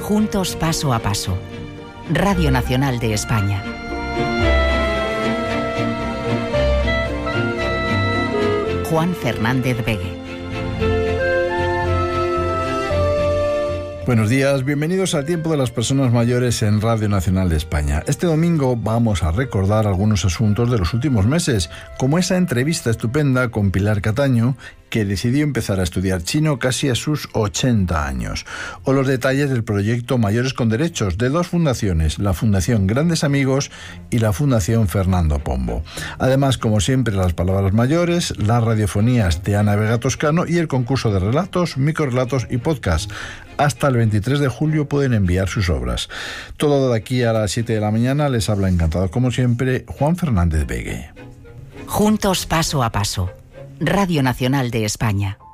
Juntos paso a paso. Radio Nacional de España. Juan Fernández Begue. Buenos días, bienvenidos al Tiempo de las Personas Mayores en Radio Nacional de España. Este domingo vamos a recordar algunos asuntos de los últimos meses, como esa entrevista estupenda con Pilar Cataño, que decidió empezar a estudiar chino casi a sus 80 años, o los detalles del proyecto Mayores con Derechos de dos fundaciones, la Fundación Grandes Amigos y la Fundación Fernando Pombo. Además, como siempre, las palabras mayores, las radiofonías de Ana Vega Toscano y el concurso de relatos, microrelatos y podcast. Hasta el 23 de julio pueden enviar sus obras. Todo de aquí a las 7 de la mañana. Les habla encantado, como siempre, Juan Fernández Begue. Juntos paso a paso. Radio Nacional de España.